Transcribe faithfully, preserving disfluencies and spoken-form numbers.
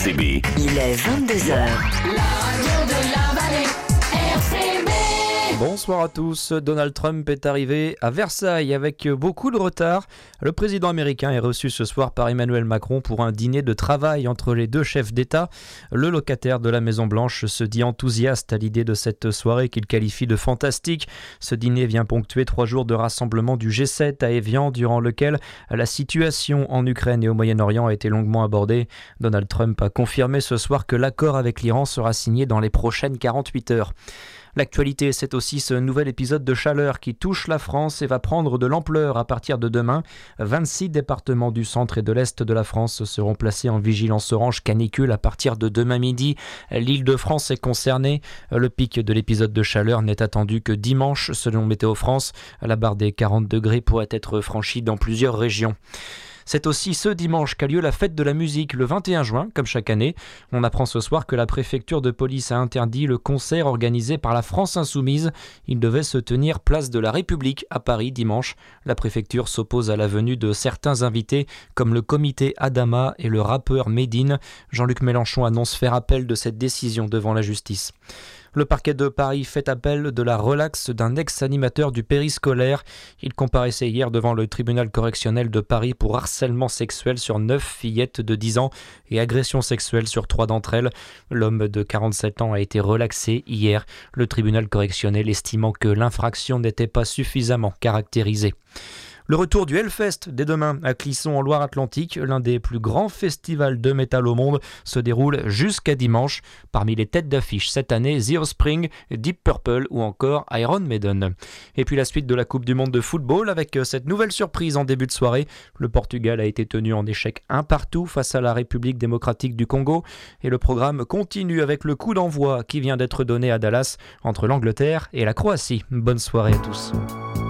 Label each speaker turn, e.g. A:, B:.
A: C B.
B: Il est vingt-deux heures.
C: La radio de la vallée, R C B.
D: Bonsoir à tous. Donald Trump est arrivé à Versailles avec beaucoup de retard. Le président américain est reçu ce soir par Emmanuel Macron pour un dîner de travail entre les deux chefs d'État. Le locataire de la Maison-Blanche se dit enthousiaste à l'idée de cette soirée qu'il qualifie de fantastique. Ce dîner vient ponctuer trois jours de rassemblement du G sept à Évian, durant lequel la situation en Ukraine et au Moyen-Orient a été longuement abordée. Donald Trump a confirmé ce soir que l'accord avec l'Iran sera signé dans les prochaines quarante-huit heures. L'actualité, c'est aussi ce nouvel épisode de chaleur qui touche la France et va prendre de l'ampleur à partir de demain. vingt-six départements du centre et de l'est de la France seront placés en vigilance orange canicule à partir de demain midi. L'Île-de-France est concernée. Le pic de l'épisode de chaleur n'est attendu que dimanche, selon Météo France. La barre des quarante degrés pourrait être franchie dans plusieurs régions. C'est aussi ce dimanche qu'a lieu la fête de la musique, le vingt et un juin, comme chaque année. On apprend ce soir que la préfecture de police a interdit le concert organisé par la France Insoumise. Il devait se tenir place de la République à Paris dimanche. La préfecture s'oppose à la venue de certains invités, comme le comité Adama et le rappeur Medine. Jean-Luc Mélenchon annonce faire appel de cette décision devant la justice. Le parquet de Paris fait appel de la relaxe d'un ex-animateur du périscolaire. Il comparaissait hier devant le tribunal correctionnel de Paris pour harcèlement sexuel sur neuf fillettes de dix ans et agression sexuelle sur trois d'entre elles. L'homme de quarante-sept ans a été relaxé hier, le tribunal correctionnel estimant que l'infraction n'était pas suffisamment caractérisée. Le retour du Hellfest dès demain à Clisson en Loire-Atlantique, l'un des plus grands festivals de métal au monde, se déroule jusqu'à dimanche. Parmi les têtes d'affiche cette année, The Offspring, Deep Purple ou encore Iron Maiden. Et puis la suite de la Coupe du Monde de football avec cette nouvelle surprise en début de soirée. Le Portugal a été tenu en échec un partout face à la République démocratique du Congo. Et le programme continue avec le coup d'envoi qui vient d'être donné à Dallas entre l'Angleterre et la Croatie. Bonne soirée à tous.